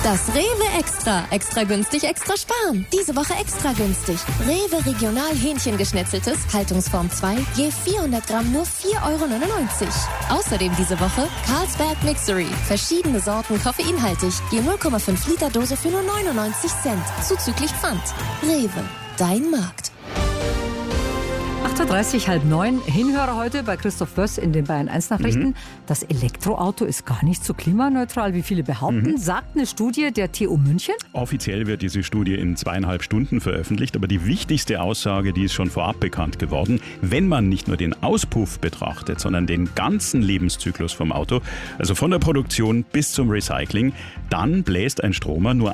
Das Rewe Extra. Extra günstig, extra sparen. Diese Woche extra günstig. Rewe Regional Hähnchengeschnetzeltes, Haltungsform 2, je 400 Gramm nur 4,99 €. Außerdem diese Woche Carlsberg Mixery. Verschiedene Sorten koffeinhaltig, je 0,5 Liter Dose für nur 99 Cent. Zuzüglich Pfand. Rewe, dein Markt. 8.30 Uhr, 8:30. Hinhörer heute bei Christoph Böss in den Bayern 1 Nachrichten. Das Elektroauto ist gar nicht so klimaneutral, wie viele behaupten, sagt eine Studie der TU München. Offiziell wird diese Studie in 2,5 Stunden veröffentlicht, aber die wichtigste Aussage, die ist schon vorab bekannt geworden. Wenn man nicht nur den Auspuff betrachtet, sondern den ganzen Lebenszyklus vom Auto, also von der Produktion bis zum Recycling, dann bläst ein Stromer nur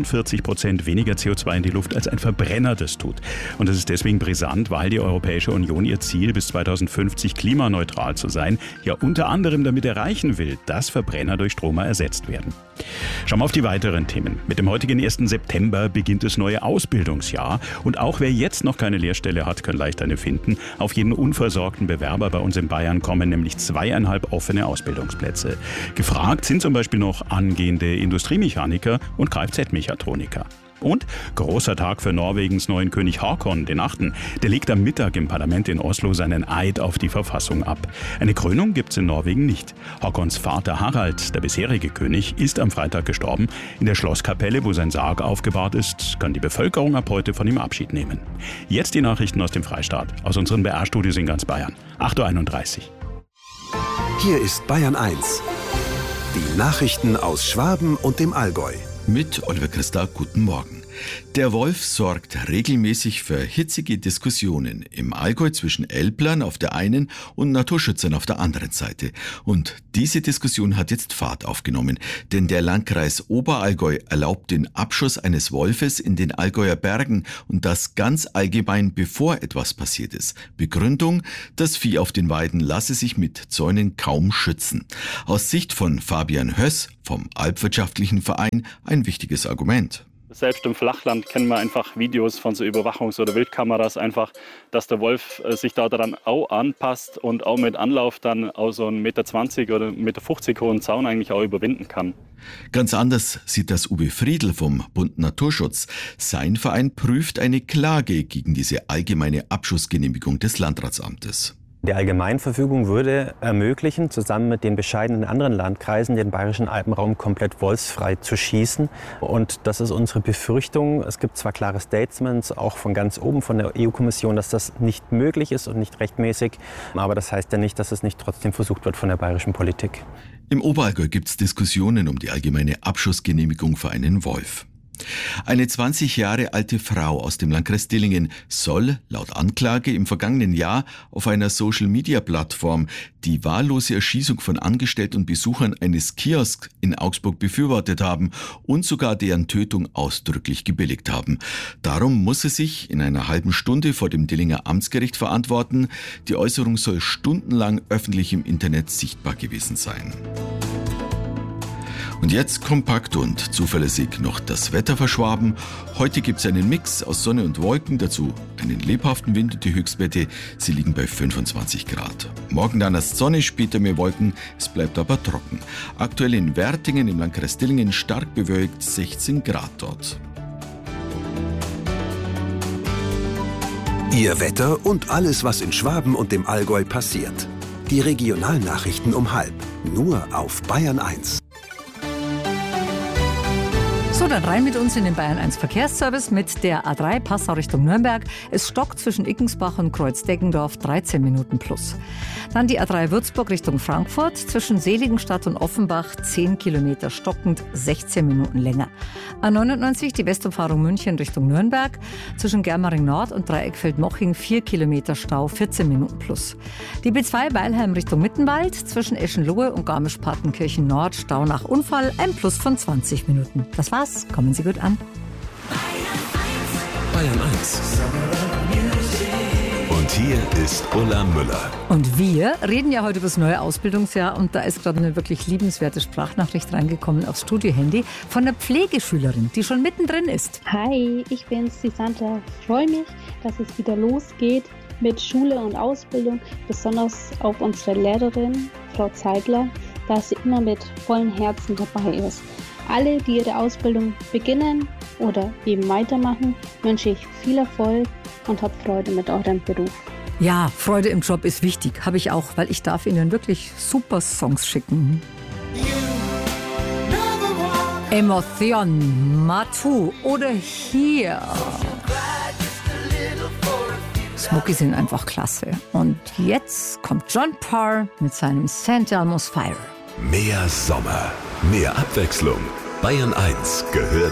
41% weniger CO2 in die Luft, als ein Verbrenner das tut. Und das ist deswegen brisant, weil die Europäische Union ihr Ziel bis 2050 klimaneutral zu sein, ja unter anderem damit erreichen will, dass Verbrenner durch Stromer ersetzt werden. Schauen wir auf die weiteren Themen. Mit dem heutigen 1. September beginnt das neue Ausbildungsjahr und auch wer jetzt noch keine Lehrstelle hat, kann leicht eine finden. Auf jeden unversorgten Bewerber bei uns in Bayern kommen nämlich 2,5 offene Ausbildungsplätze. Gefragt sind zum Beispiel noch angehende Industriemechaniker und Kfz-Mechatroniker. Und großer Tag für Norwegens neuen König Haakon, den 8. Der legt am Mittag im Parlament in Oslo seinen Eid auf die Verfassung ab. Eine Krönung gibt's in Norwegen nicht. Haakons Vater Harald, der bisherige König, ist am Freitag gestorben. In der Schlosskapelle, wo sein Sarg aufgebahrt ist, kann die Bevölkerung ab heute von ihm Abschied nehmen. Jetzt die Nachrichten aus dem Freistaat, aus unseren BR-Studios in ganz Bayern. 8.31 Uhr. Hier ist Bayern 1. Die Nachrichten aus Schwaben und dem Allgäu. Mit Oliver Christa, guten Morgen. Der Wolf sorgt regelmäßig für hitzige Diskussionen im Allgäu zwischen Elblern auf der einen und Naturschützern auf der anderen Seite. Und diese Diskussion hat jetzt Fahrt aufgenommen, denn der Landkreis Oberallgäu erlaubt den Abschuss eines Wolfes in den Allgäuer Bergen und das ganz allgemein, bevor etwas passiert ist. Begründung: Das Vieh auf den Weiden lasse sich mit Zäunen kaum schützen. Aus Sicht von Fabian Höss vom Alpwirtschaftlichen Verein ein wichtiges Argument. Selbst im Flachland kennen wir einfach Videos von so Überwachungs- oder Wildkameras einfach, dass der Wolf sich da daran auch anpasst und auch mit Anlauf dann auch so einen 1,20 m oder 1,50 m hohen Zaun eigentlich auch überwinden kann. Ganz anders sieht das Uwe Friedl vom Bund Naturschutz. Sein Verein prüft eine Klage gegen diese allgemeine Abschussgenehmigung des Landratsamtes. Die Allgemeinverfügung würde ermöglichen, zusammen mit den bescheidenen anderen Landkreisen den bayerischen Alpenraum komplett wolfsfrei zu schießen. Und das ist unsere Befürchtung. Es gibt zwar klare Statements, auch von ganz oben von der EU-Kommission, dass das nicht möglich ist und nicht rechtmäßig. Aber das heißt ja nicht, dass es nicht trotzdem versucht wird von der bayerischen Politik. Im Oberallgäu gibt es Diskussionen um die allgemeine Abschussgenehmigung für einen Wolf. Eine 20 Jahre alte Frau aus dem Landkreis Dillingen soll laut Anklage im vergangenen Jahr auf einer Social-Media-Plattform die wahllose Erschießung von Angestellten und Besuchern eines Kiosks in Augsburg befürwortet haben und sogar deren Tötung ausdrücklich gebilligt haben. Darum muss sie sich in einer halben Stunde vor dem Dillinger Amtsgericht verantworten. Die Äußerung soll stundenlang öffentlich im Internet sichtbar gewesen sein. Und jetzt kompakt und zuverlässig noch das Wetter für Schwaben. Heute gibt es einen Mix aus Sonne und Wolken, dazu einen lebhaften Wind und die Höchstwerte, sie liegen bei 25 Grad. Morgen dann erst Sonne, später mehr Wolken, es bleibt aber trocken. Aktuell in Wertingen im Landkreis Dillingen stark bewölkt, 16 Grad dort. Ihr Wetter und alles, was in Schwaben und dem Allgäu passiert. Die Regionalnachrichten um 12:30, nur auf Bayern 1. So, dann rein mit uns in den Bayern 1 Verkehrsservice mit der A3 Passau Richtung Nürnberg. Es stockt zwischen Ickensbach und Kreuz-Deggendorf 13 Minuten plus. Dann die A3 Würzburg Richtung Frankfurt zwischen Seligenstadt und Offenbach 10 Kilometer stockend, 16 Minuten länger. A99 die Westumfahrung München Richtung Nürnberg zwischen Germering Nord und Dreieckfeld-Moching 4 Kilometer Stau, 14 Minuten plus. Die B2 Weilheim Richtung Mittenwald zwischen Eschenlohe und Garmisch-Partenkirchen Nord Stau nach Unfall, ein Plus von 20 Minuten. Das war's, kommen Sie gut an. Bayern 1. Und hier ist Ulla Müller. Und wir reden ja heute über das neue Ausbildungsjahr und da ist gerade eine wirklich liebenswerte Sprachnachricht reingekommen aufs Studiohandy von einer Pflegeschülerin, die schon mittendrin ist. Hi, ich bin's, die Sandra. Ich freue mich, dass es wieder losgeht mit Schule und Ausbildung, besonders auf unsere Lehrerin, Frau Zeigler. dass sie immer mit vollem Herzen dabei ist. Alle, die ihre Ausbildung beginnen oder eben weitermachen, wünsche ich viel Erfolg und habt Freude mit eurem Beruf. Ja, Freude im Job ist wichtig, habe ich auch, weil ich darf Ihnen wirklich super Songs schicken. Emotion, Matu oder hier. Smoky sind einfach klasse. Und jetzt kommt John Parr mit seinem St. Elmo's Fire. Mehr Sommer, mehr Abwechslung. Bayern 1 gehört